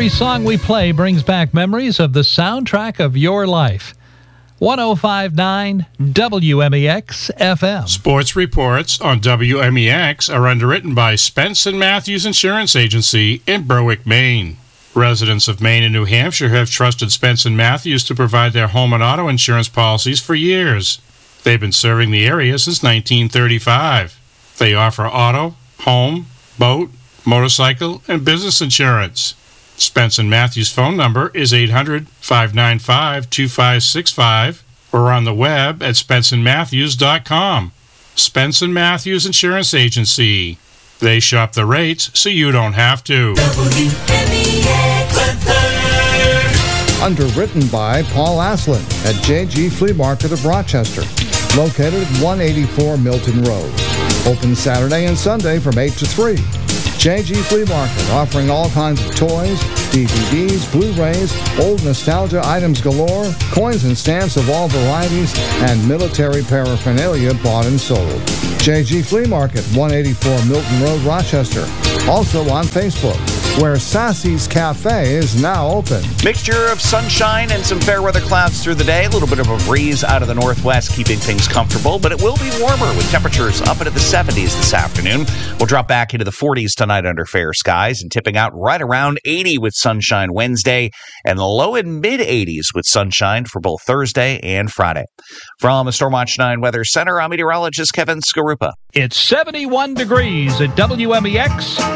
Every song we play brings back memories of the soundtrack of your life. 105.9 WMEX FM. Sports reports on WMEX are underwritten by Spence & Matthews Insurance Agency in Berwick, Maine. Residents of Maine and New Hampshire have trusted Spence & Matthews to provide their home and auto insurance policies for years. They've been serving the area since 1935. They offer auto, home, boat, motorcycle, and business insurance. Spence & Matthews' phone number is 800-595-2565 or on the web at spenceandmatthews.com. Spence & Matthews Insurance Agency. They shop the rates so you don't have to. Underwritten by Paul Aslan at JG Flea Market of Rochester, located at 184 Milton Road. Open Saturday and Sunday from 8 to 3. JG Flea Market, offering all kinds of toys, DVDs, Blu-rays, old nostalgia items galore, coins and stamps of all varieties, and military paraphernalia bought and sold. JG Flea Market, 184 Milton Road, Rochester. Also on Facebook, where Sassy's Cafe is now open. Mixture of sunshine and some fair weather clouds through the day. A little bit of a breeze out of the northwest, keeping things comfortable, but it will be warmer with temperatures up into the 70s this afternoon. We'll drop back into the 40s tonight under fair skies and tipping out right around 80 with sunshine Wednesday and the low and mid 80s with sunshine for both Thursday and Friday. From the Stormwatch 9 Weather Center, I'm meteorologist Kevin Skarupa. It's 71 degrees at WMEX.